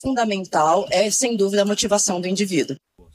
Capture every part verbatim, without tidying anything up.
fundamental é, sem dúvida, a motivação do indivíduo.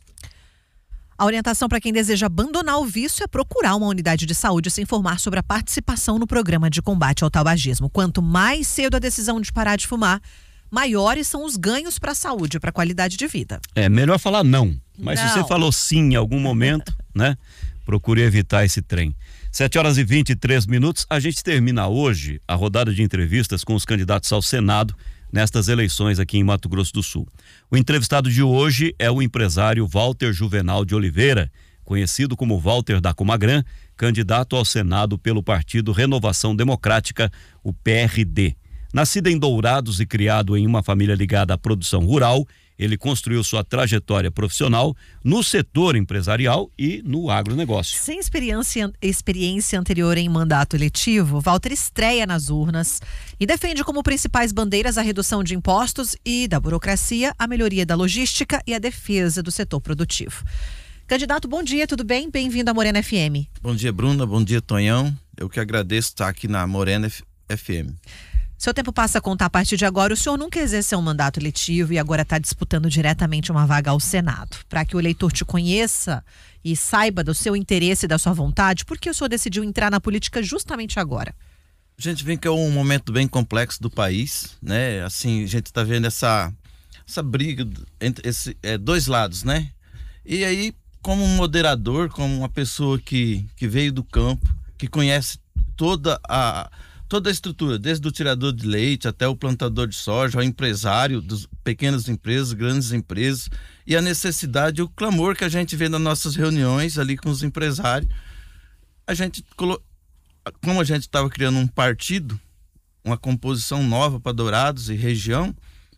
A orientação para quem deseja abandonar o vício é procurar uma unidade de saúde e se informar sobre a participação no programa de combate ao tabagismo. Quanto mais cedo a decisão de parar de fumar, maiores são os ganhos para a saúde, para a qualidade de vida. É melhor falar não, mas não. Se você falou sim em algum momento, né? Procure evitar esse trem. sete horas e vinte e três minutos, a gente termina hoje a rodada de entrevistas com os candidatos ao Senado nestas eleições aqui em Mato Grosso do Sul. O entrevistado de hoje é o empresário Walter Juvenal de Oliveira, conhecido como Walter da Comagran, candidato ao Senado pelo Partido Renovação Democrática, o P R D. Nascido em Dourados e criado em uma família ligada à produção rural, ele construiu sua trajetória profissional no setor empresarial e no agronegócio. Sem experiência, experiência anterior em mandato eletivo, Walter estreia nas urnas e defende como principais bandeiras a redução de impostos e da burocracia, a melhoria da logística e a defesa do setor produtivo. Candidato, bom dia, tudo bem? Bem-vindo à Morena F M. Bom dia, Bruna, bom dia, Tonhão. Eu que agradeço estar aqui na Morena F M. Seu tempo passa a contar a partir de agora. O senhor nunca exerceu um mandato eletivo e agora está disputando diretamente uma vaga ao Senado. Para que o eleitor te conheça e saiba do seu interesse e da sua vontade, por que o senhor decidiu entrar na política justamente agora? A gente vê que é um momento bem complexo do país, né? Assim, a gente está vendo essa, essa briga entre esse, é, dois lados, né? E aí, como um moderador, como uma pessoa que, que veio do campo, que conhece toda a... toda a estrutura, desde o tirador de leite até o plantador de soja, ao empresário das pequenas empresas, grandes empresas, e a necessidade, o clamor que a gente vê nas nossas reuniões ali com os empresários. A gente, como a gente estava criando um partido, uma composição nova para Dourados e região,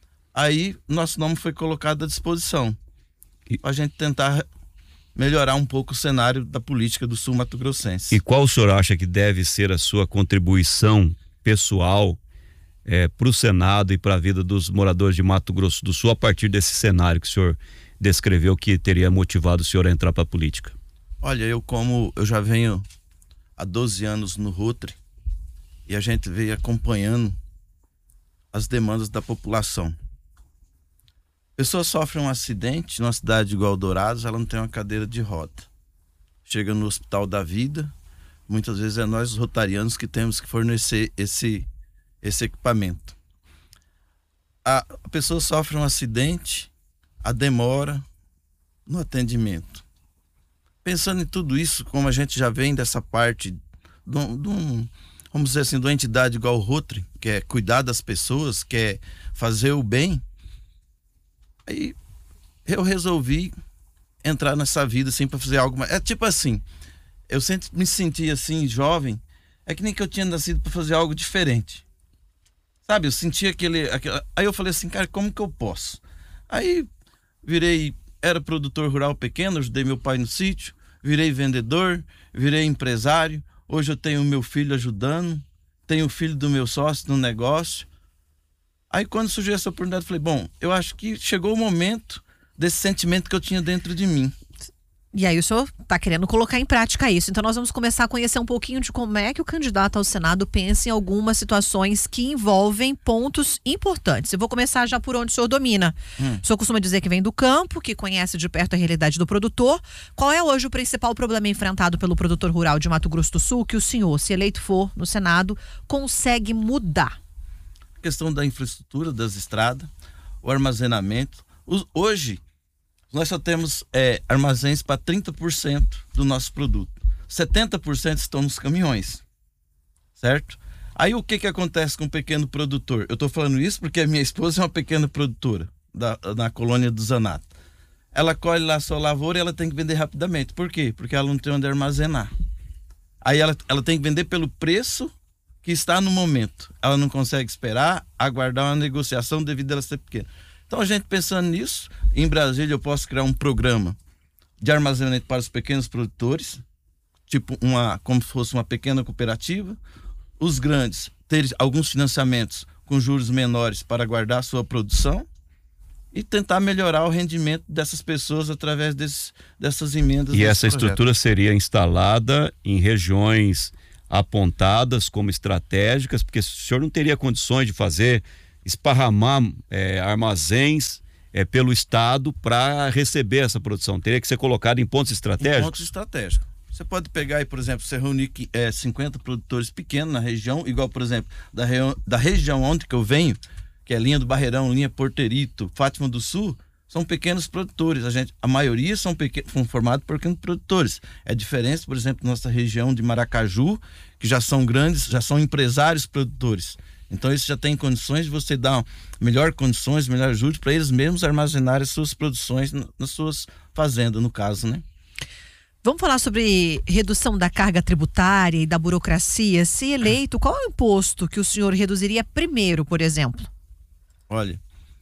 aí nosso nome foi colocado à disposição, para a gente tentar melhorar um pouco o cenário da política do Sul Mato Grossense. E qual o senhor acha que deve ser a sua contribuição pessoal é, para o Senado e para a vida dos moradores de Mato Grosso do Sul a partir desse cenário que o senhor descreveu que teria motivado o senhor a entrar para a política? Olha, eu como eu já venho há doze anos no Rotary e a gente veio acompanhando as demandas da população. Pessoa sofre um acidente numa cidade igual Dourados, ela não tem uma cadeira de roda. Chega no Hospital da Vida, muitas vezes é nós os rotarianos que temos que fornecer esse, esse equipamento. A, a pessoa sofre um acidente, a demora no atendimento. Pensando em tudo isso, como a gente já vem dessa parte, de um, de um, vamos dizer assim, de uma entidade igual o Rotary, que é cuidar das pessoas, que é fazer o bem, aí eu resolvi entrar nessa vida assim para fazer algo mais. É tipo assim, eu sempre me senti assim, jovem, é que nem que eu tinha nascido para fazer algo diferente. Sabe, eu sentia aquele, aquele. Aí eu falei assim, cara, como que eu posso? Aí virei, era produtor rural pequeno, ajudei meu pai no sítio, virei vendedor, virei empresário. Hoje eu tenho meu filho ajudando, tenho o filho do meu sócio no negócio. Aí quando surgiu essa oportunidade, eu falei, bom, eu acho que chegou o momento desse sentimento que eu tinha dentro de mim. E aí o senhor está querendo colocar em prática isso. Então nós vamos começar a conhecer um pouquinho de como é que o candidato ao Senado pensa em algumas situações que envolvem pontos importantes. Eu vou começar já por onde o senhor domina. Hum. O senhor costuma dizer que vem do campo, que conhece de perto a realidade do produtor. Qual é hoje o principal problema enfrentado pelo produtor rural de Mato Grosso do Sul que o senhor, se eleito for no Senado, consegue mudar? A questão da infraestrutura, das estradas, o armazenamento. Os, hoje, nós só temos é, armazéns para trinta por cento do nosso produto. setenta por cento estão nos caminhões, certo? Aí o que, que acontece com o pequeno produtor? Eu estou falando isso porque a minha esposa é uma pequena produtora da, na colônia do Zanato. Ela colhe lá a sua lavoura e ela tem que vender rapidamente. Por quê? Porque ela não tem onde armazenar. Aí ela, ela tem que vender pelo preço que está no momento. Ela não consegue esperar, aguardar uma negociação devido a ela ser pequena. Então a gente pensando nisso, em Brasília eu posso criar um programa de armazenamento para os pequenos produtores, tipo uma, como se fosse uma pequena cooperativa. Os grandes terem alguns financiamentos com juros menores para guardar a sua produção e tentar melhorar o rendimento dessas pessoas através desses, dessas emendas. E essa projeto. estrutura seria instalada em regiões apontadas como estratégicas, porque o senhor não teria condições de fazer esparramar é, armazéns é, pelo estado para receber essa produção? Teria que ser colocado em pontos estratégicos? Em pontos estratégicos. Você pode pegar aí, por exemplo, você reunir é, cinquenta produtores pequenos na região, igual, por exemplo, da, re... da região onde que eu venho, que é a linha do Barreirão, linha Porterito, Fátima do Sul, são pequenos produtores. A, gente, a maioria são, pequen... são formados por pequenos produtores. É diferente, por exemplo, nossa região de Maracaju, que já são grandes, já são empresários produtores. Então, isso já tem condições de você dar melhor condições, melhor ajuda para eles mesmos armazenarem as suas produções nas suas fazendas, no caso, né? Vamos falar sobre redução da carga tributária e da burocracia. Se eleito, qual é o imposto que o senhor reduziria primeiro, por exemplo? Olha,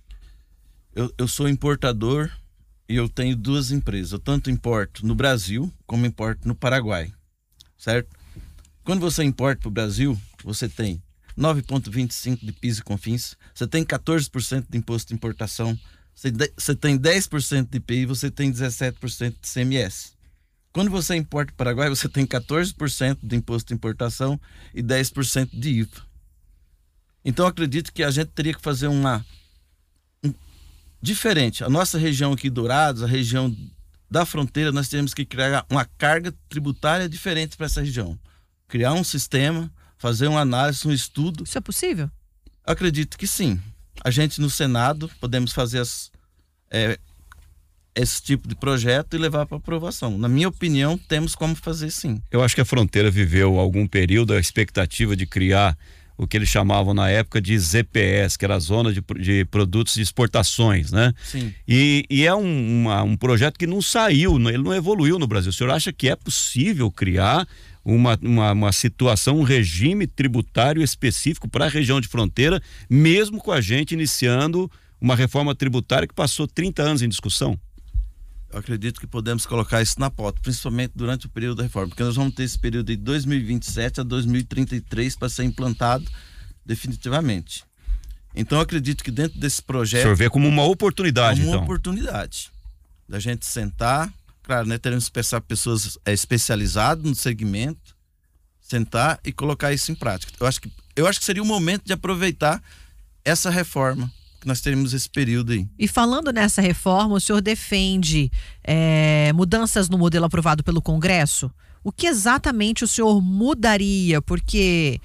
eu, eu sou importador e eu tenho duas empresas. Eu tanto importo no Brasil como importo no Paraguai, certo? Quando você importa para o Brasil, você tem nove vírgula vinte e cinco por cento de PIS e COFINS, você tem quatorze por cento de imposto de importação, você, de, você tem dez por cento de I P I e você tem dezessete por cento de I C M S. Quando você importa para o Paraguai, você tem quatorze por cento de imposto de importação e dez por cento de I V A. Então, eu acredito que a gente teria que fazer uma... Um, diferente. A nossa região aqui, Dourados, a região da fronteira, nós temos que criar uma carga tributária diferente para essa região. Criar um sistema, fazer uma análise, um estudo. Isso é possível? Eu acredito que sim. A gente, no Senado, podemos fazer as... É, esse tipo de projeto e levar para aprovação. Na minha opinião, temos como fazer sim. Eu acho que a fronteira viveu algum período a expectativa de criar o que eles chamavam na época de Z P S, que era a Zona de, de Produtos de Exportações, né? Sim. E, e é um, uma, um projeto que não saiu, ele não evoluiu no Brasil. O senhor acha que é possível criar uma, uma, uma situação, um regime tributário específico para a região de fronteira, mesmo com a gente iniciando uma reforma tributária que passou trinta anos em discussão? Eu acredito que podemos colocar isso na pauta, principalmente durante o período da reforma, porque nós vamos ter esse período de dois mil e vinte e sete a dois mil e trinta e três para ser implantado definitivamente. Então, eu acredito que dentro desse projeto... O senhor vê como uma oportunidade, como uma então? Uma oportunidade da gente sentar, claro, né, teremos que pensar pessoas é, especializadas no segmento, sentar e colocar isso em prática. Eu acho que, eu acho que seria o momento de aproveitar essa reforma, que nós teremos esse período aí. E falando nessa reforma, o senhor defende é, mudanças no modelo aprovado pelo Congresso? O que exatamente o senhor mudaria? Porque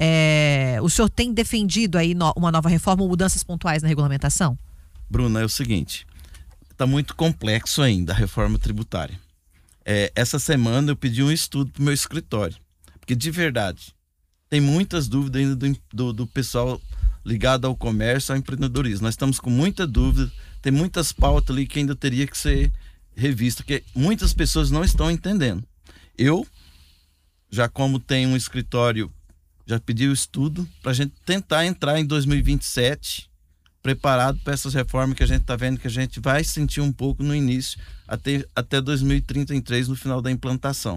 é, o senhor tem defendido aí no, uma nova reforma ou mudanças pontuais na regulamentação? Bruna, é o seguinte, está muito complexo ainda a reforma tributária. É, essa semana eu pedi um estudo para o meu escritório, porque de verdade tem muitas dúvidas ainda do, do, do pessoal ligado ao comércio, ao empreendedorismo. Nós estamos com muita dúvida, tem muitas pautas ali que ainda teria que ser revista, que muitas pessoas não estão entendendo. Eu, já como tenho um escritório, já pedi o estudo para a gente tentar entrar em dois mil e vinte e sete preparado para essas reformas que a gente está vendo que a gente vai sentir um pouco no início, até, até dois mil e trinta e três, no final da implantação.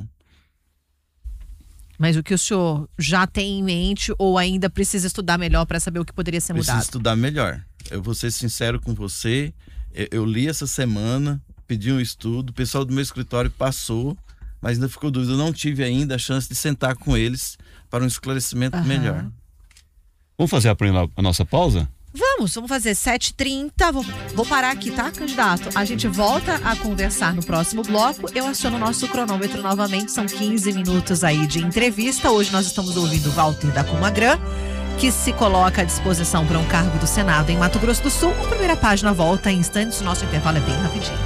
Mas o que o senhor já tem em mente ou ainda precisa estudar melhor para saber o que poderia ser Preciso mudado? Preciso estudar melhor. Eu vou ser sincero com você, eu, eu li essa semana, pedi um estudo, o pessoal do meu escritório passou, mas ainda ficou dúvida. Eu não tive ainda a chance de sentar com eles para um esclarecimento Aham. melhor. Vamos fazer a, a nossa pausa? Vamos, vamos fazer sete e trinta. Vou, vou parar aqui, tá, candidato? A gente volta a conversar no próximo bloco. Eu aciono o nosso cronômetro novamente. São quinze minutos aí de entrevista. Hoje nós estamos ouvindo Walter da Comagran, que se coloca à disposição para um cargo do Senado em Mato Grosso do Sul. A primeira página volta em instantes. O nosso intervalo é bem rapidinho.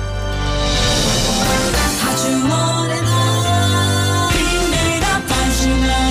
Rádio Morena, primeira página.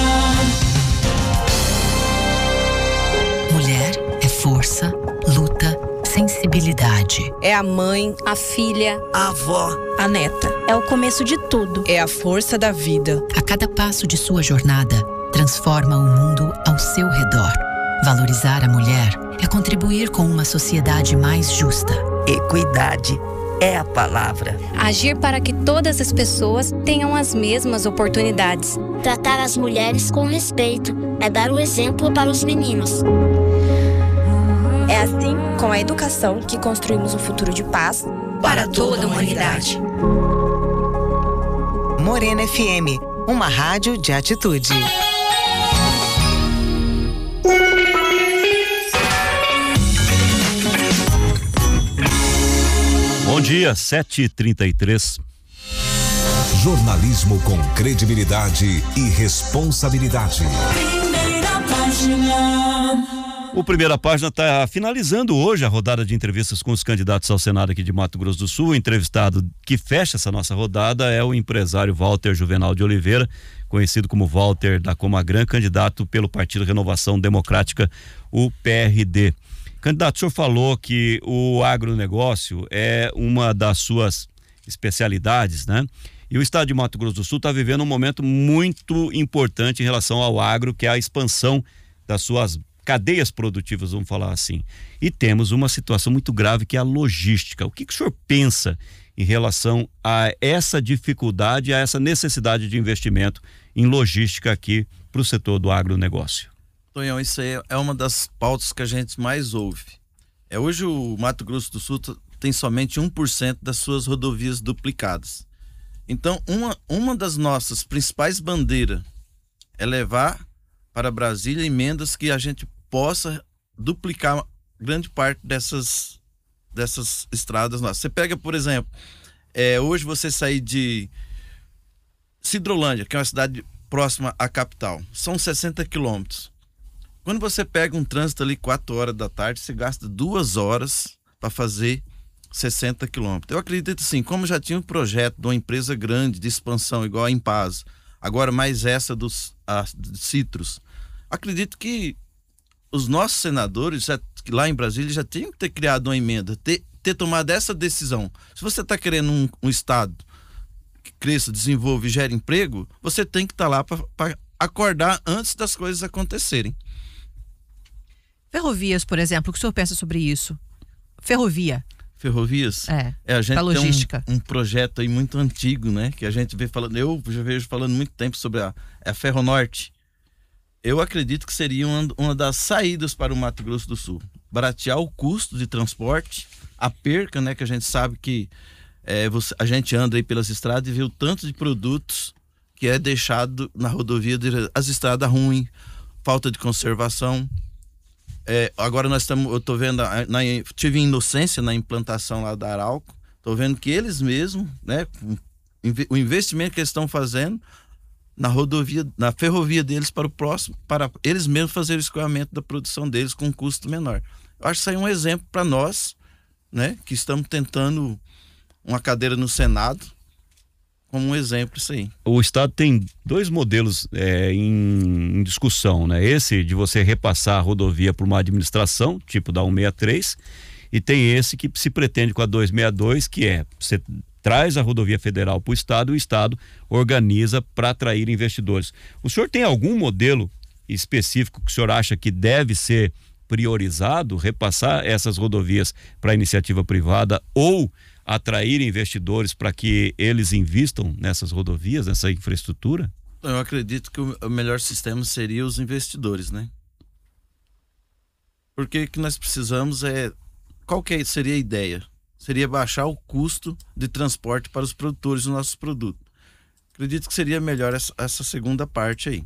Mulher é força, luta, sensibilidade. É a mãe, a filha, a avó, a neta. É o começo de tudo. É a força da vida. A cada passo de sua jornada, transforma o mundo ao seu redor. Valorizar a mulher é contribuir com uma sociedade mais justa. Equidade é a palavra. Agir para que todas as pessoas tenham as mesmas oportunidades. Tratar as mulheres com respeito é dar o exemplo para os meninos. É assim, com a educação, que construímos um futuro de paz para toda a humanidade. Morena F M, uma rádio de atitude. Bom dia, sete e trinta e três. Jornalismo com credibilidade e responsabilidade. Primeira página. O Primeira Página está finalizando hoje a rodada de entrevistas com os candidatos ao Senado aqui de Mato Grosso do Sul. O entrevistado que fecha essa nossa rodada é o empresário Walter Juvenal de Oliveira, conhecido como Walter da Comagran, candidato pelo Partido Renovação Democrática, o P R D. Candidato, o senhor falou que o agronegócio é uma das suas especialidades, né? E o estado de Mato Grosso do Sul está vivendo um momento muito importante em relação ao agro, que é a expansão das suas cadeias produtivas, vamos falar assim. E temos uma situação muito grave que é a logística. O que, que o senhor pensa em relação a essa dificuldade, a essa necessidade de investimento em logística aqui para o setor do agronegócio? Tonhão, isso aí é uma das pautas que a gente mais ouve. É, hoje o Mato Grosso do Sul tem somente um por cento das suas rodovias duplicadas. Então, uma, uma das nossas principais bandeiras é levar para Brasília emendas que a gente possa duplicar grande parte dessas, dessas estradas nossas. Você pega, por exemplo, é, hoje você sair de Sidrolândia, que é uma cidade próxima à capital, são sessenta quilômetros. Quando você pega um trânsito ali quatro horas da tarde, você gasta duas horas para fazer sessenta quilômetros. Eu acredito assim, como já tinha um projeto de uma empresa grande de expansão igual a Impasa, agora mais essa dos a, de Citrus, acredito que os nossos senadores já, lá em Brasília já tinham que ter criado uma emenda, ter, ter tomado essa decisão. Se você está querendo um, um estado que cresça, desenvolva e gere emprego, você tem que estar tá lá para acordar antes das coisas acontecerem. Ferrovias, por exemplo, o que o senhor pensa sobre isso? Ferrovia. Ferrovias? É, é a gente pra logística. Tem um, um projeto aí muito antigo, né? Que a gente vê falando, eu já vejo falando muito tempo sobre a, a Ferronorte. Eu acredito que seria uma, uma das saídas para o Mato Grosso do Sul. Baratear o custo de transporte, a perca, né? Que a gente sabe que é, você, a gente anda aí pelas estradas e vê o tanto de produtos que é deixado na rodovia, de, as estradas ruins, falta de conservação. É, agora nós estamos, eu estou vendo, na, tive inocência na implantação lá da Arauco, estou vendo que eles mesmos, né? O investimento que eles estão fazendo na rodovia, na ferrovia deles para o próximo, para eles mesmos fazerem o escoamento da produção deles com um custo menor. Eu acho que isso aí é um exemplo para nós, né, que estamos tentando uma cadeira no Senado, como um exemplo isso aí. O estado tem dois modelos é, em, em discussão, né? Esse de você repassar a rodovia para uma administração, tipo da cento e sessenta e três, e tem esse que se pretende com a duzentos e sessenta e dois, que é você traz a rodovia federal para o estado e o estado organiza para atrair investidores. O senhor tem algum modelo específico que o senhor acha que deve ser priorizado, repassar essas rodovias para a iniciativa privada ou atrair investidores para que eles invistam nessas rodovias, nessa infraestrutura? Eu acredito que o melhor sistema seria os investidores, né? Porque o que nós precisamos é... Qual que seria a ideia? Seria baixar o custo de transporte para os produtores dos nossos produtos. Acredito que seria melhor essa, essa segunda parte aí.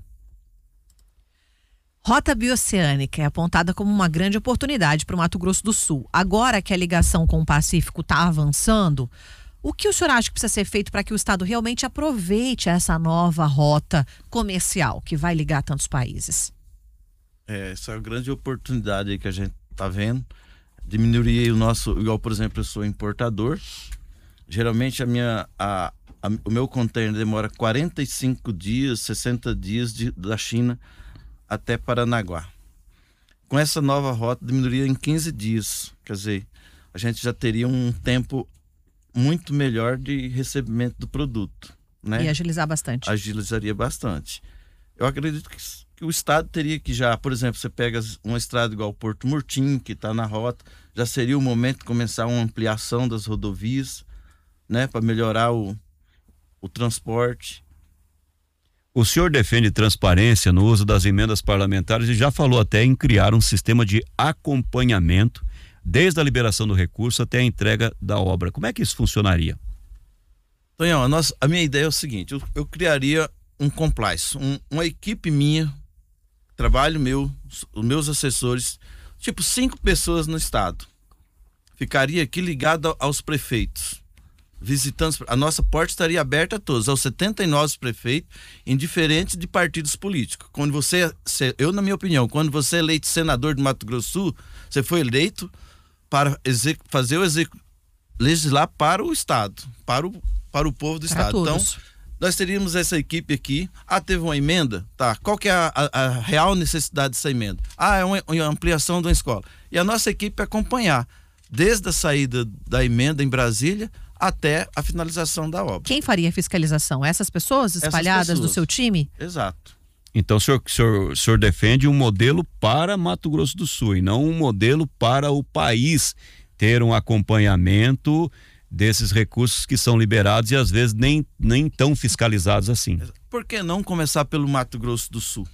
Rota bioceânica é apontada como uma grande oportunidade para o Mato Grosso do Sul. Agora que a ligação com o Pacífico está avançando, o que o senhor acha que precisa ser feito para que o estado realmente aproveite essa nova rota comercial que vai ligar tantos países? É, essa é a grande oportunidade aí que a gente está vendo. Diminuiria o nosso, igual por exemplo, eu sou importador. Geralmente a minha, a, a, o meu container demora quarenta e cinco dias, sessenta dias de, da China até Paranaguá. Com essa nova rota diminuiria em quinze dias. Quer dizer, a gente já teria um tempo muito melhor de recebimento do produto, né? E agilizar bastante. Agilizaria bastante. Eu acredito que, que o estado teria que já, por exemplo, você pega uma estrada igual o Porto Murtinho, que está na rota, já seria o momento de começar uma ampliação das rodovias, né, para melhorar o, o transporte. O senhor defende transparência no uso das emendas parlamentares e já falou até em criar um sistema de acompanhamento desde a liberação do recurso até a entrega da obra. Como é que isso funcionaria? Tonhão, a, nossa, a minha ideia é o seguinte, eu, eu criaria um compliance, um, uma equipe minha, trabalho meu, os meus assessores, tipo cinco pessoas no estado. ficaria aqui ligado aos prefeitos, visitando. A nossa porta estaria aberta a todos, aos setenta e nove prefeitos, indiferente de partidos políticos. Quando você, eu na minha opinião, quando você é eleito senador de Mato Grosso do Sul, você foi eleito para fazer o execu... legislar para o Estado, para o, para o povo do Estado. Então, nós teríamos essa equipe aqui. Ah, teve uma emenda? Tá. Qual que é a, a, a real necessidade dessa emenda? Ah, é uma, uma ampliação de uma escola. E a nossa equipe acompanhar, desde a saída da emenda em Brasília até a finalização da obra. Quem faria a fiscalização? Essas pessoas espalhadas Essas pessoas. do seu time? Exato. Então o senhor, o, senhor, o senhor defende um modelo para Mato Grosso do Sul e não um modelo para o país ter um acompanhamento desses recursos que são liberados e às vezes nem, nem tão fiscalizados assim. Por que não começar pelo Mato Grosso do Sul?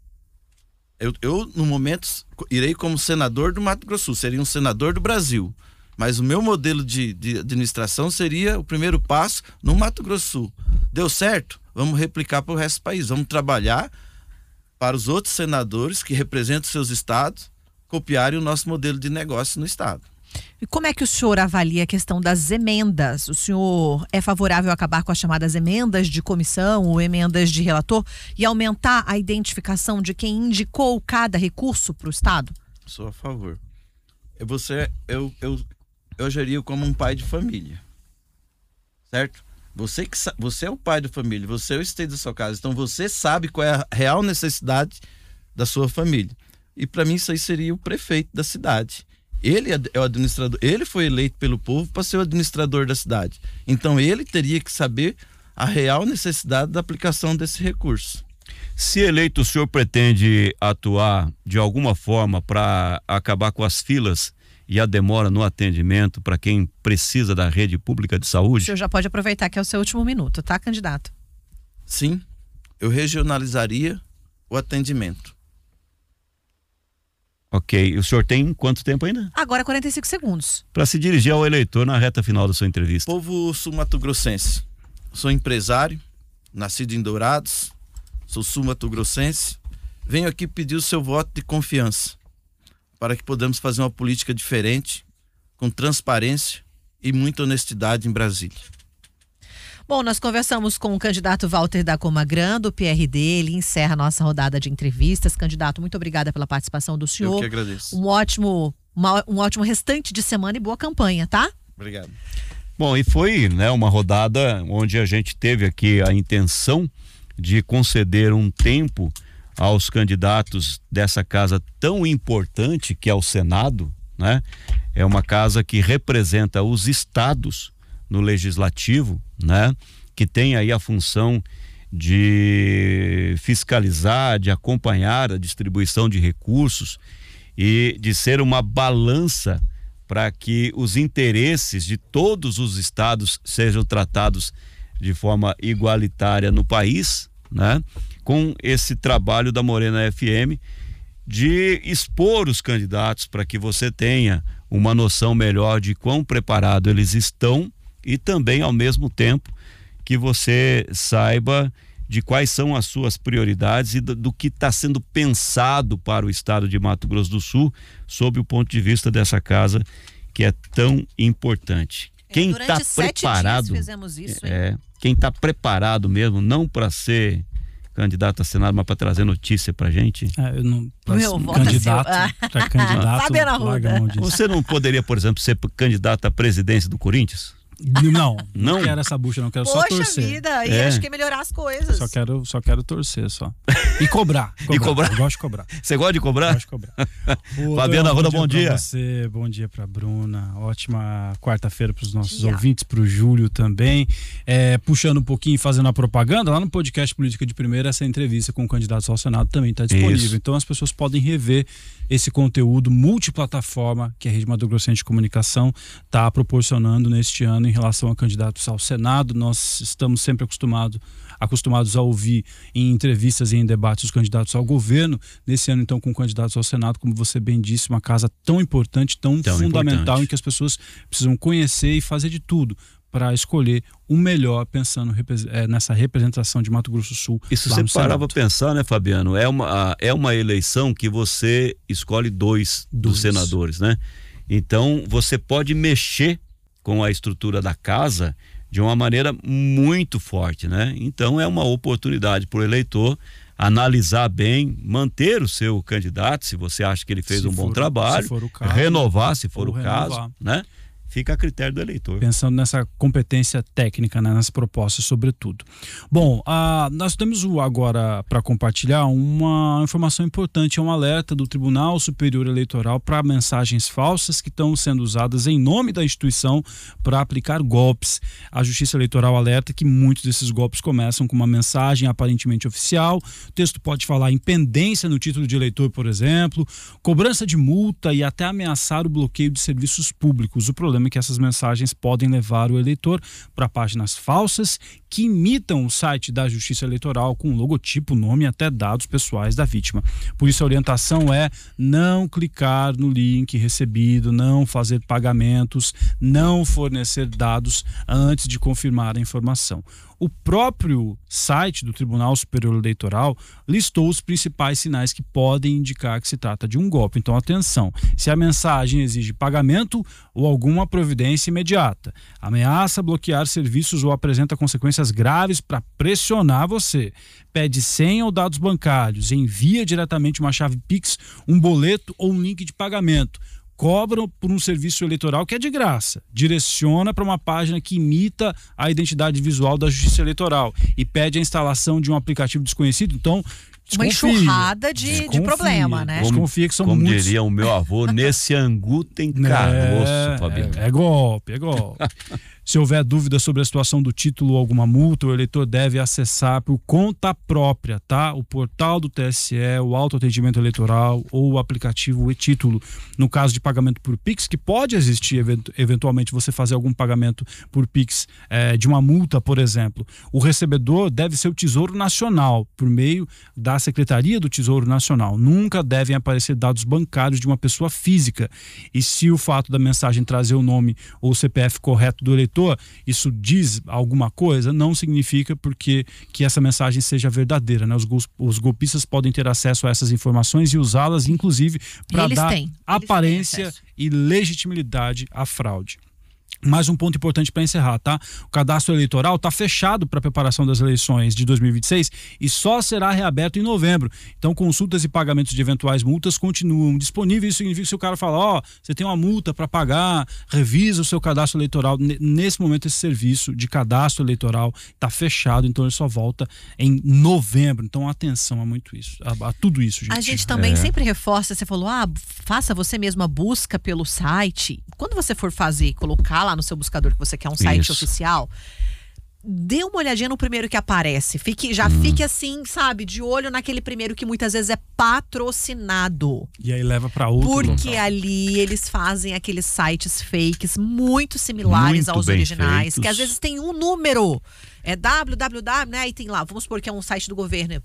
Eu, eu no momento, irei como senador do Mato Grosso do Sul, seria um senador do Brasil. Mas o meu modelo de, de administração seria o primeiro passo no Mato Grosso do Sul. Deu certo? Vamos replicar para o resto do país. Vamos trabalhar para os outros senadores que representam seus estados copiarem o nosso modelo de negócio no estado. E como é que o senhor avalia a questão das emendas? O senhor é favorável a acabar com as chamadas emendas de comissão ou emendas de relator e aumentar a identificação de quem indicou cada recurso para o estado? Sou a favor. Você, eu, eu, eu agiria como um pai de família, certo? Você, que, você é o pai de família, você é o esteio da sua casa, então você sabe qual é a real necessidade da sua família. E para mim isso aí seria o prefeito da cidade. Ele é o administrador, ele foi eleito pelo povo para ser o administrador da cidade. Então ele teria que saber a real necessidade da aplicação desse recurso. Se eleito, o senhor pretende atuar de alguma forma para acabar com as filas e a demora no atendimento para quem precisa da rede pública de saúde? O senhor já pode aproveitar que é o seu último minuto, tá, candidato? Sim, eu regionalizaria o atendimento. Ok, o senhor tem quanto tempo ainda? Agora quarenta e cinco segundos. Para se dirigir ao eleitor na reta final da sua entrevista. Povo sul-mato-grossense, sou empresário, nascido em Dourados, sou sul-mato-grossense, venho aqui pedir o seu voto de confiança para que podamos fazer uma política diferente, com transparência e muita honestidade em Brasília. Bom, nós conversamos com o candidato Walter da Comagran, do P R D, ele encerra a nossa rodada de entrevistas. Candidato, muito obrigada pela participação do senhor. Eu que agradeço. Um ótimo, uma, um ótimo restante de semana e boa campanha, tá? Obrigado. Bom, e foi, né, uma rodada onde a gente teve aqui a intenção de conceder um tempo aos candidatos dessa casa tão importante que é o Senado, né? É uma casa que representa os estados no legislativo, né? Que tem aí a função de fiscalizar, de acompanhar a distribuição de recursos e de ser uma balança para que os interesses de todos os estados sejam tratados de forma igualitária no país, né? Com esse trabalho da Morena F M de expor os candidatos para que você tenha uma noção melhor de quão preparado eles estão e também, ao mesmo tempo, que você saiba de quais são as suas prioridades e do, do que está sendo pensado para o estado de Mato Grosso do Sul, sob o ponto de vista dessa casa que é tão importante. É, quem está preparado, dias fizemos isso, hein? é, quem está preparado mesmo, não para ser candidato a Senado, mas para trazer notícia pra gente. É, eu não, Meu voto candidato, é para candidato, Fabiana Arruda. Você não poderia, por exemplo, ser candidato à presidência do Corinthians? Não, não, não quero essa bucha, não quero Poxa só torcer. Poxa vida, aí é. acho que é melhorar as coisas. Só quero, só quero torcer, só. E cobrar. cobrar. E cobrar? Eu gosto de cobrar. Você gosta de cobrar? Gosto de cobrar. Fabiana Arruda, bom dia. Bom dia pra você, bom dia pra Bruna, ótima quarta-feira pros nossos dia. ouvintes, pro Júlio também. É, puxando um pouquinho, fazendo a propaganda, lá no podcast Política de Primeira, essa entrevista com o candidato ao Senado também está disponível. Isso. Então as pessoas podem rever esse conteúdo multiplataforma que a Rede Mato Grossense de Comunicação está proporcionando neste ano em relação a candidatos ao Senado. Nós estamos sempre acostumados acostumados a ouvir em entrevistas e em debates os candidatos ao governo. Nesse ano, então, com candidatos ao Senado, como você bem disse, uma casa tão importante, tão, tão fundamental, importante. em que as pessoas precisam conhecer e fazer de tudo para escolher o melhor, pensando é, nessa representação de Mato Grosso do Sul. Isso você parar para pensar, né, Fabiano? É uma, é uma eleição que você escolhe dois, dois. dos senadores, né? Então, você pode mexer com a estrutura da casa de uma maneira muito forte, né? Então, é uma oportunidade para o eleitor analisar bem, manter o seu candidato, se você acha que ele fez Se um bom for- trabalho, se for o caso, renovar, se for ou o renovar. caso, né? Fica a critério do eleitor. Pensando nessa competência técnica, né, nas propostas, sobretudo. Bom, ah, nós temos o- agora para compartilhar uma informação importante, é um alerta do Tribunal Superior Eleitoral para mensagens falsas que estão sendo usadas em nome da instituição para aplicar golpes. A Justiça Eleitoral alerta que muitos desses golpes começam com uma mensagem aparentemente oficial. O texto pode falar em pendência no título de eleitor, por exemplo, cobrança de multa e até ameaçar o bloqueio de serviços públicos. O problema é que essas mensagens podem levar o eleitor para páginas falsas que imitam o site da Justiça Eleitoral com logotipo, nome e até dados pessoais da vítima. Por isso a orientação é não clicar no link recebido, não fazer pagamentos, não fornecer dados antes de confirmar a informação. O próprio site do Tribunal Superior Eleitoral listou os principais sinais que podem indicar que se trata de um golpe. Então, atenção, se a mensagem exige pagamento ou alguma providência imediata, ameaça bloquear serviços ou apresenta consequências graves para pressionar você, pede senha ou dados bancários, envia diretamente uma chave Pix, um boleto ou um link de pagamento, cobram por um serviço eleitoral que é de graça, direciona para uma página que imita a identidade visual da Justiça Eleitoral e pede a instalação de um aplicativo desconhecido, então Uma desconfia. enxurrada de, de Desconfia. problema, né? Como, Desconfia que são como muitos. diria o meu avô, nesse angu tem caroço, Fabiano. É, é golpe, é golpe. Se houver dúvida sobre a situação do título ou alguma multa, o eleitor deve acessar por conta própria, tá? O portal do T S E, o autoatendimento eleitoral ou o aplicativo e-título. No caso de pagamento por Pix, que pode existir event- eventualmente você fazer algum pagamento por Pix eh, de uma multa, por exemplo, o recebedor deve ser o Tesouro Nacional, por meio da Secretaria do Tesouro Nacional. Nunca devem aparecer dados bancários de uma pessoa física. E se o fato da mensagem trazer o nome ou o C P F correto do eleitor, isso diz alguma coisa, não significa porque que essa mensagem seja verdadeira, né? Os, gol- os golpistas podem ter acesso a essas informações e usá-las, inclusive, para Eles dar têm, eles têm aparência acesso. e legitimidade à fraude. Mais um ponto importante para encerrar, tá? O cadastro eleitoral está fechado para a preparação das eleições de dois mil e vinte e seis e só será reaberto em novembro. Então, consultas e pagamentos de eventuais multas continuam disponíveis. Isso significa que se o cara fala, ó, oh, você tem uma multa para pagar, revisa o seu cadastro eleitoral. N- Nesse momento, esse serviço de cadastro eleitoral está fechado, então ele só volta em novembro. Então, atenção a muito isso, a, a tudo isso, gente. A gente também É. sempre reforça, você falou, ah, faça você mesmo a busca pelo site. Quando você for fazer, colocar lá no seu buscador que você quer um site Isso. oficial, dê uma olhadinha no primeiro que aparece. Fique, já Hum. fique assim, sabe, de olho naquele primeiro que muitas vezes é patrocinado. E aí leva para outro Porque local. ali eles fazem aqueles sites fakes muito similares Muito aos bem originais, feitos. que às vezes tem um número. É www, né? E tem lá, vamos supor que é um site do governo,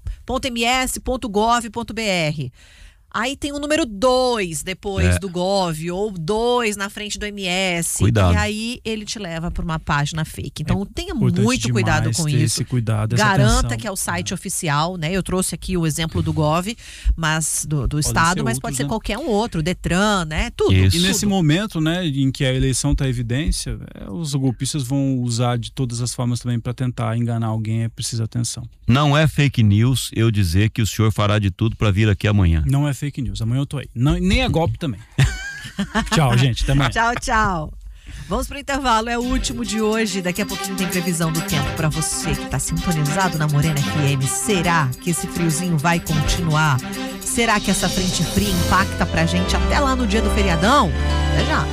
.ms.gov.br. Aí tem o número dois depois É. do Gov, ou dois na frente do M S. Cuidado. E aí ele te leva para uma página fake. Então tenha Importante muito cuidado demais com ter isso. esse cuidado, essa Garanta atenção. que é o site oficial, né? Eu trouxe aqui o exemplo do Gov, mas do, do estado, ser mas outros, pode ser né? qualquer um outro, Detran, né? Tudo. Isso. E tudo. nesse momento, né, em que a eleição está em evidência, é, os golpistas vão usar de todas as formas também para tentar enganar alguém, é preciso atenção. Não é fake news eu dizer que o senhor fará de tudo para vir aqui amanhã. Não é fake news, amanhã eu tô aí. Não, nem é golpe também. Tchau, gente, até mais. Tchau, tchau. Vamos pro intervalo, é o último de hoje. Daqui a pouquinho tem previsão do tempo para você que tá sintonizado na Morena F M. Será que esse friozinho vai continuar? Será que essa frente fria impacta pra gente até lá no dia do feriadão? Até já.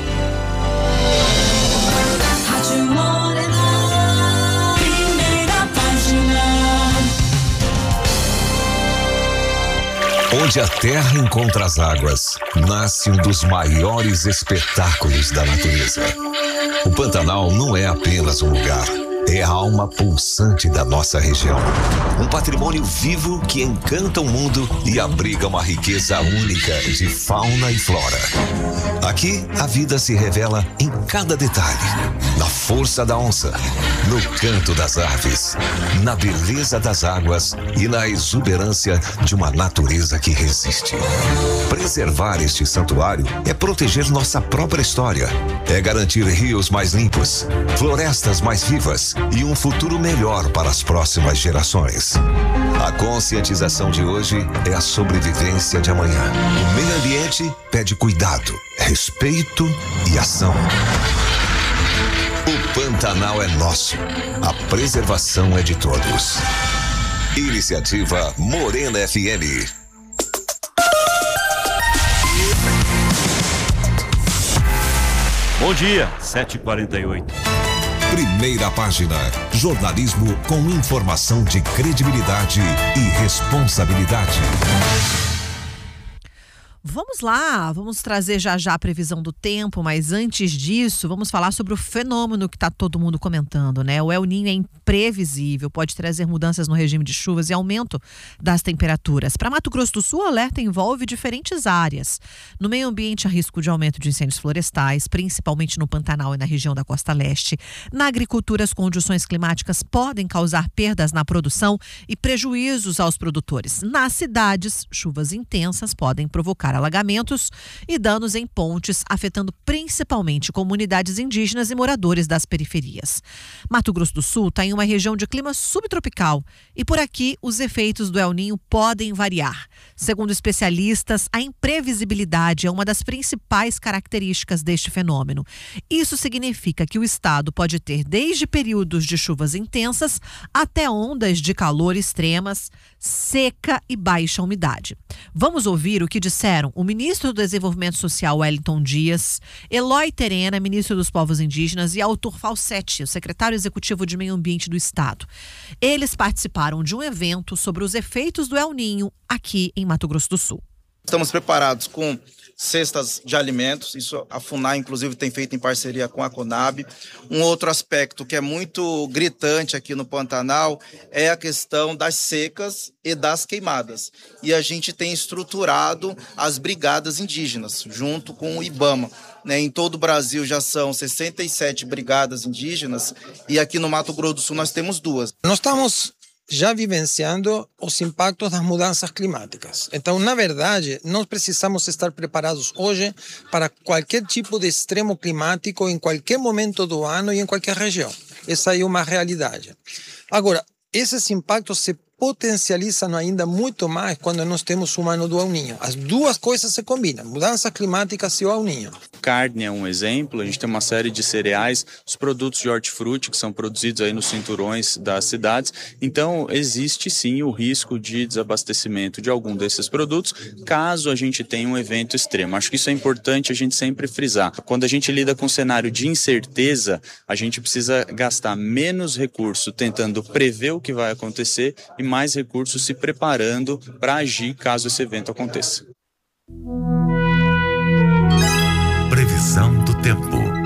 Rádio Morena, primeira página. Onde a terra encontra as águas, nasce um dos maiores espetáculos da natureza. O Pantanal não é apenas um lugar, é a alma pulsante da nossa região. Um patrimônio vivo que encanta o mundo e abriga uma riqueza única de fauna e flora. Aqui, a vida se revela em cada detalhe. na força da onça, no canto das aves, na beleza das águas e na exuberância de uma natureza que resiste. Preservar este santuário é proteger nossa própria história, é garantir rios mais limpos, florestas mais vivas e um futuro melhor para as próximas gerações. A conscientização de hoje é a sobrevivência de amanhã. O meio ambiente pede cuidado, respeito e ação. O Pantanal é nosso. A preservação é de todos. Iniciativa Morena F M. Bom dia, sete e quarenta e oito. Primeira página. Jornalismo com informação de credibilidade e responsabilidade. Vamos lá, vamos trazer já já a previsão do tempo, mas antes disso, vamos falar sobre o fenômeno que está todo mundo comentando, né? O El Niño é imprevisível, pode trazer mudanças no regime de chuvas e aumento das temperaturas. Para Mato Grosso do Sul, o alerta envolve diferentes áreas. No meio ambiente, há risco de aumento de incêndios florestais, principalmente no Pantanal e na região da Costa Leste. Na agricultura, as condições climáticas podem causar perdas na produção e prejuízos aos produtores. Nas cidades, chuvas intensas podem provocar alagamentos e danos em pontes, afetando principalmente comunidades indígenas e moradores das periferias. Mato Grosso do Sul está em uma região de clima subtropical e por aqui os efeitos do El Niño podem variar. Segundo especialistas, a imprevisibilidade é uma das principais características deste fenômeno. Isso significa que o estado pode ter desde períodos de chuvas intensas até ondas de calor extremas, seca e baixa umidade. Vamos ouvir o que disseram o ministro do Desenvolvimento Social, Wellington Dias, Eloy Terena, ministro dos Povos Indígenas, e Arthur Falsetti, o secretário executivo de Meio Ambiente do Estado. Eles participaram de um evento sobre os efeitos do El Niño aqui em Mato Grosso do Sul. Estamos preparados com cestas de alimentos, isso a FUNAI inclusive tem feito em parceria com a CONAB. Um outro aspecto que é muito gritante aqui no Pantanal é a questão das secas e das queimadas. E a gente tem estruturado as brigadas indígenas, junto com o IBAMA. Né? Em todo o Brasil já são sessenta e sete brigadas indígenas e aqui no Mato Grosso do Sul nós temos duas. Nós estamos já vivenciando os impactos das mudanças climáticas. Então, na verdade, nós precisamos estar preparados hoje para qualquer tipo de extremo climático em qualquer momento do ano e em qualquer região. Essa é uma realidade. Agora, esses impactos se potencializam ainda muito mais quando nós temos o ano do El Niño. As duas coisas se combinam, mudanças climáticas e o El Niño. Carne é um exemplo, a gente tem uma série de cereais, os produtos de hortifruti que são produzidos aí nos cinturões das cidades, então existe sim o risco de desabastecimento de algum desses produtos, caso a gente tenha um evento extremo. Acho que isso é importante a gente sempre frisar. Quando a gente lida com um cenário de incerteza, a gente precisa gastar menos recurso tentando prever o que vai acontecer e mais recursos se preparando para agir caso esse evento aconteça. Previsão do tempo.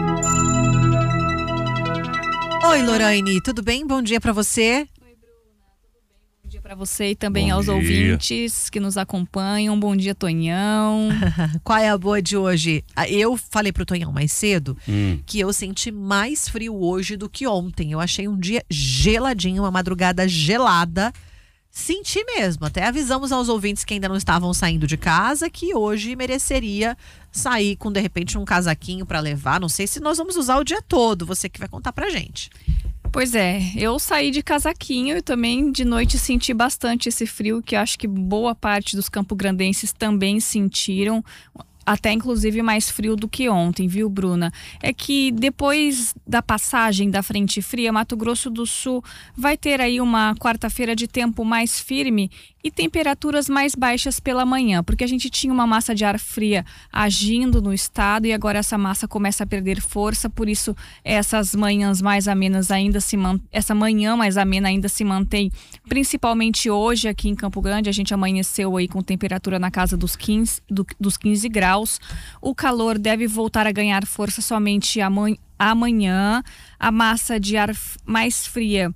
Oi, Lorraine, tudo bem? Bom dia para você. Bom dia para você e também Bom aos dia. ouvintes que nos acompanham. Bom dia, Tonhão. Qual é a boa de hoje? Eu falei pro Tonhão mais cedo Hum. que eu senti mais frio hoje do que ontem. Eu achei um dia geladinho, uma madrugada gelada. Senti mesmo. Até avisamos aos ouvintes que ainda não estavam saindo de casa que hoje mereceria sair com, de repente, um casaquinho para levar. Não sei se nós vamos usar o dia todo. Você que vai contar pra gente. Pois é, eu saí de casaquinho e também de noite senti bastante esse frio, que acho que boa parte dos campograndenses também sentiram. Até inclusive mais frio do que ontem, viu, Bruna? É que depois da passagem da frente fria, Mato Grosso do Sul vai ter aí uma quarta-feira de tempo mais firme e temperaturas mais baixas pela manhã, porque a gente tinha uma massa de ar fria agindo no estado e agora essa massa começa a perder força, por isso essas manhãs mais amenas ainda se man... essa manhã mais amena ainda se mantém, principalmente hoje aqui em Campo Grande. A gente amanheceu aí com temperatura na casa dos quinze, do, dos quinze graus. O calor deve voltar a ganhar força somente amanhã. A massa de ar mais fria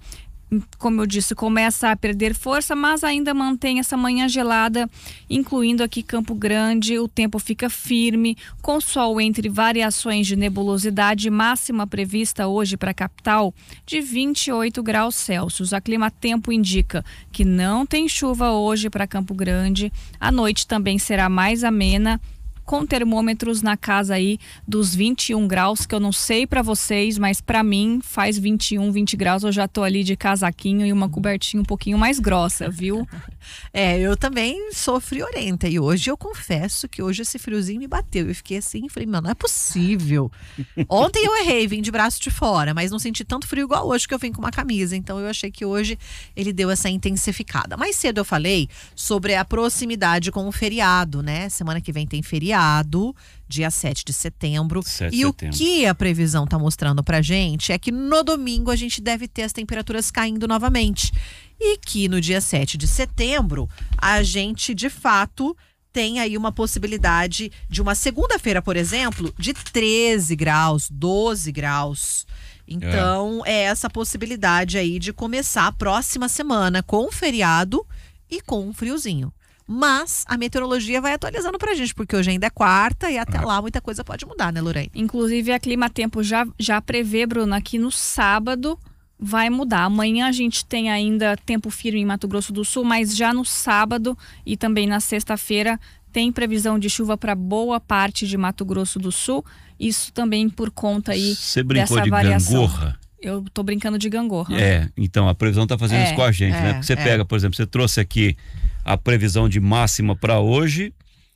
como eu disse, começa a perder força, mas ainda mantém essa manhã gelada, incluindo aqui Campo Grande. O tempo fica firme, com sol entre variações de nebulosidade, máxima prevista hoje para a capital de vinte e oito graus Celsius. A Clima Tempo indica que não tem chuva hoje para Campo Grande. A noite também será mais amena, com termômetros na casa aí dos vinte e um graus, que eu não sei pra vocês, mas pra mim faz vinte e um, vinte graus, eu já tô ali de casaquinho e uma cobertinha um pouquinho mais grossa, viu? É, eu também sou friorenta e hoje eu confesso que hoje esse friozinho me bateu. Eu fiquei assim, falei, mano, não é possível. Ontem eu errei, vim de braço de fora, mas não senti tanto frio igual hoje que eu vim com uma camisa. Então eu achei que hoje ele deu essa intensificada. Mais cedo eu falei sobre a proximidade com o feriado, né? Semana que vem tem feriado, dia sete de setembro. sete E de o setembro. que a previsão tá mostrando pra gente é que no domingo a gente deve ter as temperaturas caindo novamente. E que no dia sete de setembro a gente de fato tem aí uma possibilidade de uma segunda-feira, por exemplo, de treze graus, doze graus. Então é. é essa possibilidade aí de começar a próxima semana com um feriado e com um friozinho. Mas a meteorologia vai atualizando pra gente, porque hoje ainda é quarta e até lá muita coisa pode mudar, né, Lorraine? Inclusive a Clima Tempo já, já prevê, Bruna, que no sábado vai mudar. Amanhã a gente tem ainda tempo firme em Mato Grosso do Sul, mas já no sábado e também na sexta-feira tem previsão de chuva para boa parte de Mato Grosso do Sul. Isso também por conta aí Você brincou dessa de variação. gangorra? Eu tô brincando de gangorra. É, então a previsão tá fazendo É, isso com a gente, é, né? Porque você é. pega, por exemplo, você trouxe aqui a previsão de máxima para hoje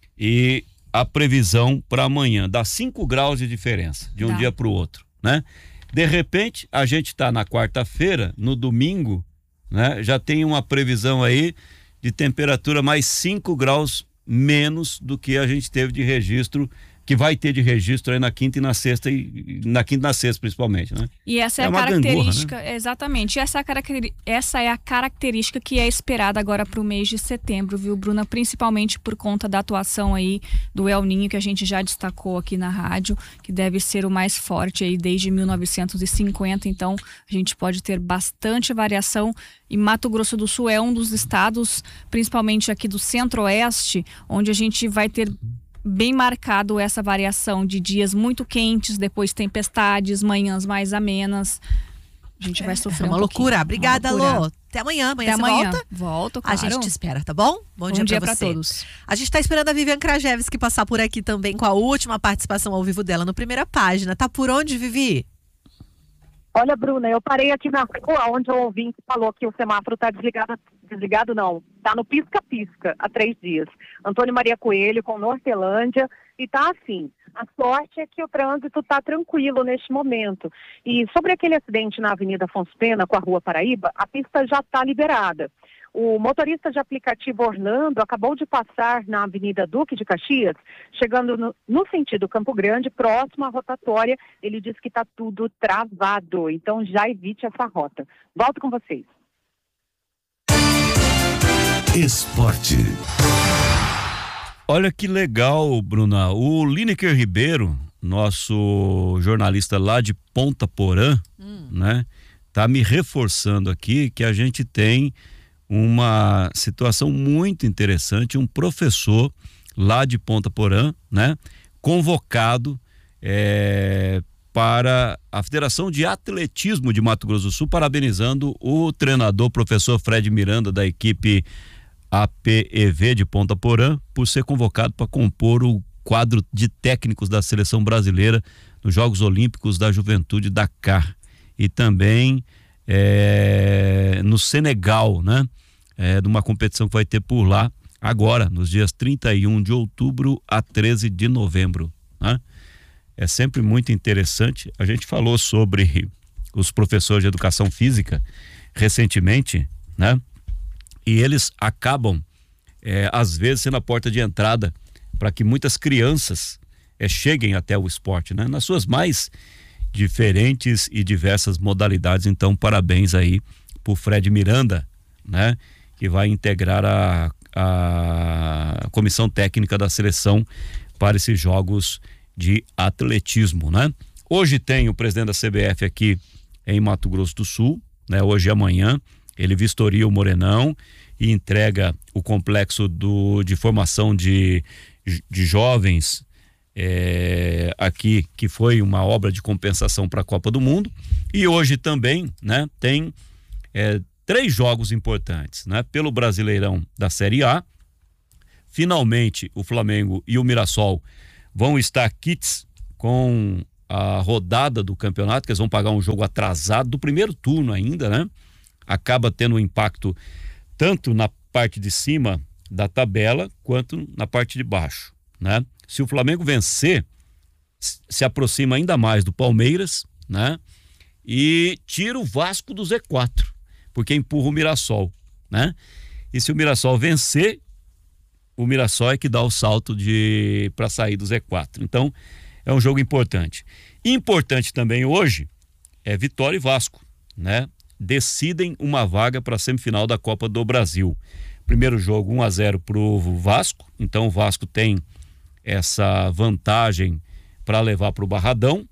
e a previsão para amanhã. Dá cinco graus de diferença de um Dá. dia para o outro, né? De repente, a gente está na quarta-feira, no domingo, né? Já tem uma previsão aí de temperatura mais cinco graus menos do que a gente teve de registro, que vai ter de registro aí na quinta e na sexta, e na quinta e na sexta principalmente, né? E essa é, É a uma característica, gangorra, exatamente, essa é, a caracteri- essa é a característica que é esperada agora para o mês de setembro, viu, Bruna? Principalmente por conta da atuação aí do El Niño, que a gente já destacou aqui na rádio, que deve ser o mais forte aí desde mil novecentos e cinquenta, então a gente pode ter bastante variação. E Mato Grosso do Sul é um dos estados, principalmente aqui do centro-oeste, onde a gente vai ter bem marcado essa variação de dias muito quentes, depois tempestades, manhãs mais amenas. A gente vai sofrer É uma um loucura. pouquinho. Obrigada, Uma loucura. Lô. Até amanhã. Amanhã Até você amanhã. volta? Volto, A claro. gente te espera, tá bom? Bom, Bom dia, dia pra pra você. todos. A gente tá esperando a Vivian Krajewski passar por aqui também com a última participação ao vivo dela no Primeira Página. Tá por onde, Vivi? Olha, Bruna, eu parei aqui na rua onde o ouvinte falou que o semáforo está desligado. Desligado não, está no pisca-pisca há três dias. Antônio Maria Coelho com Nortelândia e tá assim. A sorte é que o trânsito está tranquilo neste momento. E sobre aquele acidente na Avenida Afonso Pena com a Rua Paraíba, a pista já está liberada. O motorista de aplicativo Orlando acabou de passar na Avenida Duque de Caxias, chegando no, no sentido Campo Grande, próximo à rotatória. Ele disse que está tudo travado, então já evite essa rota. Volto com vocês. Esporte. Olha que legal, Bruna. O Lineker Ribeiro, nosso jornalista lá de Ponta Porã, hum. né, tá me reforçando aqui que a gente tem uma situação muito interessante, um professor lá de Ponta Porã, né, convocado é, para a Federação de Atletismo de Mato Grosso do Sul, parabenizando o treinador, professor Fred Miranda, da equipe A P E V de Ponta Porã, por ser convocado para compor o quadro de técnicos da seleção brasileira nos Jogos Olímpicos da Juventude Dakar. E também é, no Senegal, né? É, de uma competição que vai ter por lá agora, nos dias trinta e um de outubro a treze de novembro, né? É sempre muito interessante. A gente falou sobre os professores de educação física recentemente, né? E eles acabam, é, às vezes, sendo a porta de entrada para que muitas crianças é, cheguem até o esporte, né? Nas suas mais diferentes e diversas modalidades. Então, parabéns aí pro Fred Miranda, né? Que vai integrar a, a comissão técnica da seleção para esses jogos de atletismo, né? Hoje tem o presidente da C B F aqui em Mato Grosso do Sul, né? Hoje e amanhã ele vistoria o Morenão e entrega o complexo do, de formação de, de jovens é, aqui, que foi uma obra de compensação para a Copa do Mundo. E hoje também, né, tem é, três jogos importantes, né? Pelo Brasileirão da Série A, finalmente o Flamengo e o Mirassol vão estar quites com a rodada do campeonato, que eles vão pagar um jogo atrasado do primeiro turno ainda, né? Acaba tendo um impacto tanto na parte de cima da tabela quanto na parte de baixo, né? Se o Flamengo vencer, se aproxima ainda mais do Palmeiras, né? E tira o Vasco do Z quatro, porque empurra o Mirassol, né? E se o Mirassol vencer, o Mirassol é que dá o salto de para sair do Z quatro. Então, é um jogo importante. Importante também hoje é Vitória e Vasco, né? Decidem uma vaga para a semifinal da Copa do Brasil. Primeiro jogo um a zero pro Vasco, então o Vasco tem essa vantagem para levar para o Barradão.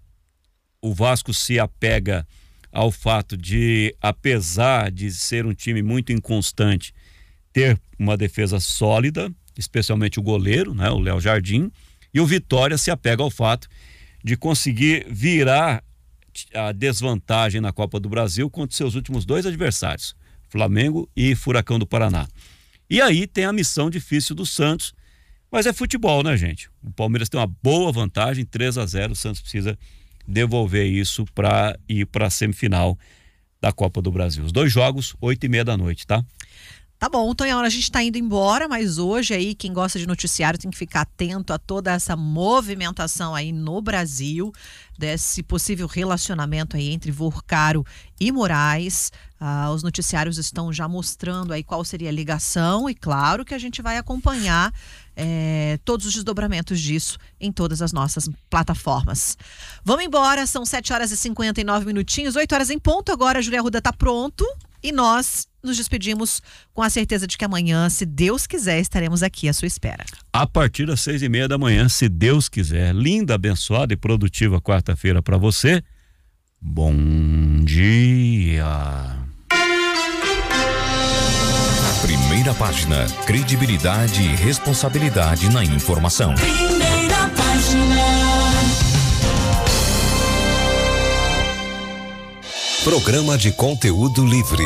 O Vasco se apega ao fato de, apesar de ser um time muito inconstante, ter uma defesa sólida, especialmente o goleiro, né, o Léo Jardim, e o Vitória se apega ao fato de conseguir virar a desvantagem na Copa do Brasil contra seus últimos dois adversários, Flamengo e Furacão do Paraná. E aí tem a missão difícil do Santos, mas é futebol, né, gente? O Palmeiras tem uma boa vantagem, três a zero, o Santos precisa devolver isso para ir para a semifinal da Copa do Brasil. Os dois jogos, oito e meia da noite, tá? Tá bom, Tonhão, a gente tá indo embora, mas hoje aí quem gosta de noticiário tem que ficar atento a toda essa movimentação aí no Brasil, desse possível relacionamento aí entre Vorcaro e Moraes. Ah, os noticiários estão já mostrando aí qual seria a ligação e claro que a gente vai acompanhar é, todos os desdobramentos disso em todas as nossas plataformas. Vamos embora, são sete horas e cinquenta e nove minutinhos, oito horas em ponto, agora a Júlia Arruda tá pronto e nós nos despedimos com a certeza de que amanhã, se Deus quiser, estaremos aqui à sua espera. A partir das seis e meia da manhã, se Deus quiser. Linda, abençoada e produtiva quarta-feira para você. Bom dia. Primeira página, credibilidade e responsabilidade na informação. Primeira página. Programa de conteúdo livre.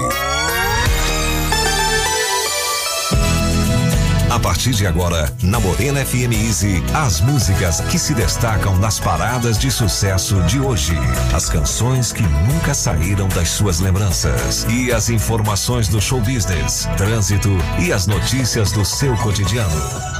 A partir de agora, na Morena F M Easy, as músicas que se destacam nas paradas de sucesso de hoje. As canções que nunca saíram das suas lembranças. E as informações do show business, trânsito e as notícias do seu cotidiano.